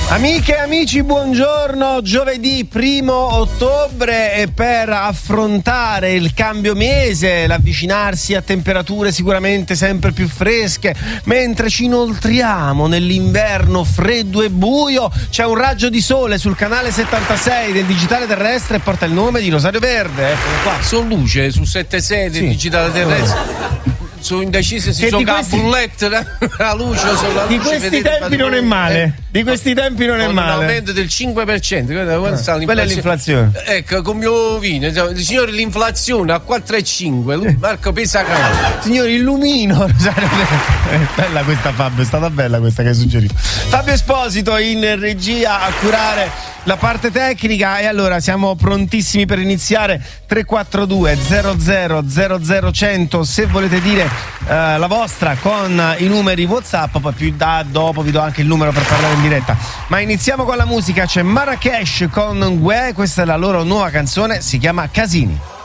Amiche e amici, buongiorno. Giovedì 1 ottobre e per affrontare il cambio mese, l'avvicinarsi a temperature sicuramente sempre più fresche, mentre ci inoltriamo nell'inverno freddo e buio, c'è un raggio di sole sul canale 76 del digitale terrestre e porta il nome di Rosario Verde. Eccolo qua. Sono luce su 76 del digitale terrestre. Sono indeciso se gioca a bullette la luce o sulla luce. Di questi tempi non è male. Di questi tempi non è male. Un aumento del 5%. Quella è l'inflazione. Ecco, come io vino. Signori, l'inflazione a 4,5. Marco pesa caro. Signori, il lumino. Bella questa, Fabio, è stata bella questa che hai suggerito. Fabio Esposito in regia a curare la parte tecnica. E allora siamo prontissimi per iniziare. 342 00 100 se volete dire la vostra con i numeri WhatsApp, poi più dopo vi do anche il numero per parlare in diretta. Ma iniziamo con la musica. C'è Marrakesh con Gue, questa è la loro nuova canzone, si chiama Casini.